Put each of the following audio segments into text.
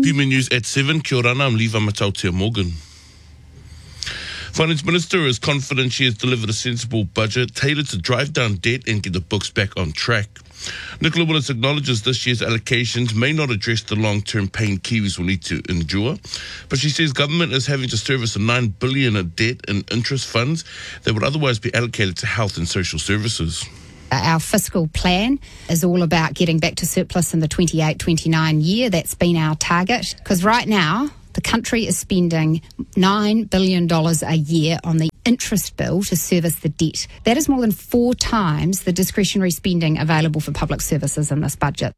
Pima News at 7. Kia ora, I'm Leva Matautia Morgan. Finance Minister is confident she has delivered a sensible budget tailored to drive down debt and get the books back on track. Nicola Willis acknowledges this year's allocations may not address the long-term pain Kiwis will need to endure, but she says government is having to service a $9 billion debt and interest funds that would otherwise be allocated to health and social services. Our fiscal plan is all about getting back to surplus in the 28-29 year. That's been our target, because right now the country is spending $9 billion a year on the interest bill to service the debt. That is more than 4 times the discretionary spending available for public services in this budget.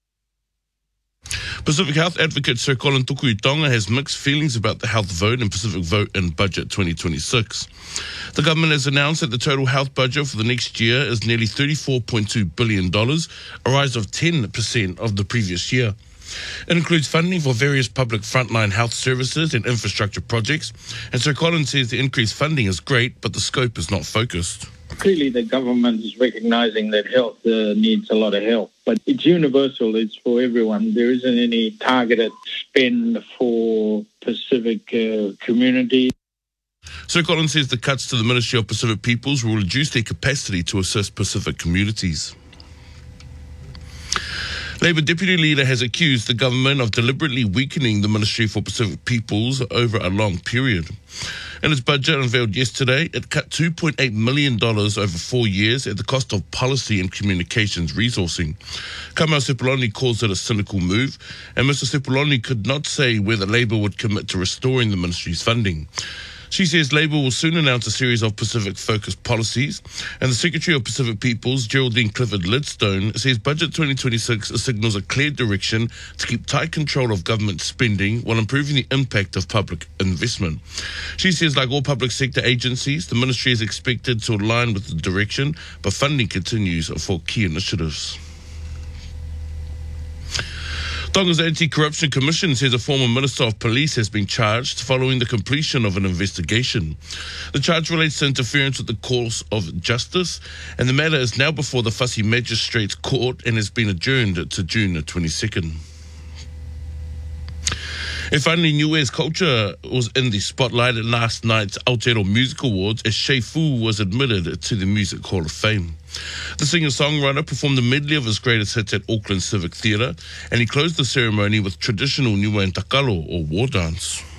Pacific Health advocate Sir Colin Tukuitonga has mixed feelings about the health vote and Pacific vote in Budget 2026. The government has announced that the total health budget for the next year is nearly $34.2 billion, a rise of 10% of the previous year. It includes funding for various public frontline health services and infrastructure projects, and Sir Colin says the increased funding is great, but the scope is not focused. Clearly, the government is recognising that health needs a lot of help, but it's universal, it's for everyone. There isn't any targeted spend for Pacific community. Sir Colin says the cuts to the Ministry of Pacific Peoples will reduce their capacity to assist Pacific communities. Labour Deputy Leader has accused the government of deliberately weakening the Ministry for Pacific Peoples over a long period. In its budget unveiled yesterday, it cut $2.8 million over 4 years at the cost of policy and communications resourcing. Kamau Sepuloni calls it a cynical move, and Mr Sepuloni could not say whether Labour would commit to restoring the ministry's funding. She says Labour will soon announce a series of Pacific-focused policies, and the Secretary of Pacific Peoples, Geraldine Clifford-Lidstone, says Budget 2026 signals a clear direction to keep tight control of government spending while improving the impact of public investment. She says, like all public sector agencies, the ministry is expected to align with the direction, but funding continues for key initiatives. Tonga's Anti-Corruption Commission says a former Minister of Police has been charged following the completion of an investigation. The charge relates to interference with the course of justice, and the matter is now before the Fussy Magistrates Court and has been adjourned to June 22nd. And finally, Niue's culture was in the spotlight at last night's Aotearoa Music Awards as Shea Fu was admitted to the Music Hall of Fame. The singer-songwriter performed a medley of his greatest hits at Auckland Civic Theatre, and he closed the ceremony with traditional Niuean takalo, or war dance.